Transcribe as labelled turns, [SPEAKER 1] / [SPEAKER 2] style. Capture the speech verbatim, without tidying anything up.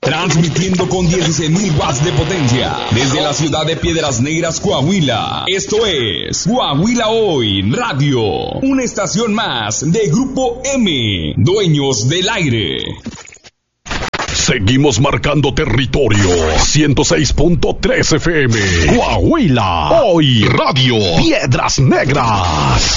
[SPEAKER 1] Transmitiendo con dieciséis mil watts de potencia desde la ciudad de Piedras Negras, Coahuila. Esto es Coahuila Hoy Radio, una estación más de Grupo M, dueños del aire.
[SPEAKER 2] Seguimos marcando territorio. ciento seis punto tres F M. Coahuila Hoy Radio. Piedras Negras.